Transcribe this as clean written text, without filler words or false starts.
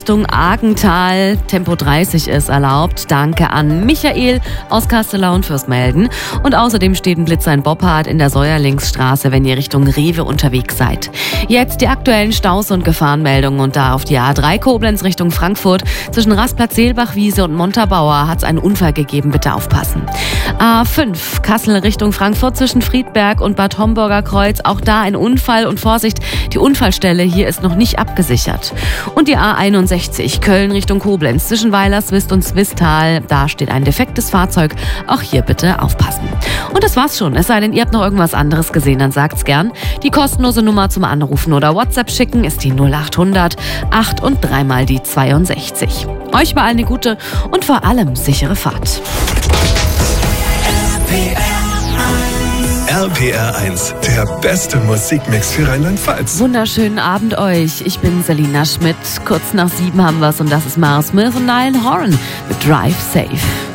Richtung Argental, Tempo 30 ist erlaubt. Danke an Michael aus Kastelau und Fürstmelden. Und außerdem steht ein Blitzer in Boppard in der Säuerlingsstraße, wenn ihr Richtung Rewe unterwegs seid. Jetzt die aktuellen Staus- und Gefahrenmeldungen und da auf die A3 Koblenz Richtung Frankfurt. Zwischen Rastplatz Seelbachwiese und Montabaur hat es einen Unfall gegeben, bitte aufpassen. A5 Kassel Richtung Frankfurt zwischen Friedberg und Bad Homburger Kreuz. Auch da ein Unfall und Vorsicht, die Unfallstelle hier ist noch nicht abgesichert. Und die A61 Köln Richtung Koblenz zwischen Weilerswist und Zwistal. Da steht ein defektes Fahrzeug. Auch hier bitte aufpassen. Und das war's schon. Es sei denn, ihr habt noch irgendwas anderes gesehen, dann sagt's gern. Die kostenlose Nummer zum Anrufen oder WhatsApp schicken ist die 0800 8 und 3 mal die 62. Euch mal eine gute und vor allem sichere Fahrt. RPR 1, der beste Musikmix für Rheinland-Pfalz. Wunderschönen Abend euch. Ich bin Selina Schmidt. Kurz nach 7 haben wir's und das ist Mars Mills und Niall Horan mit Drive Safe.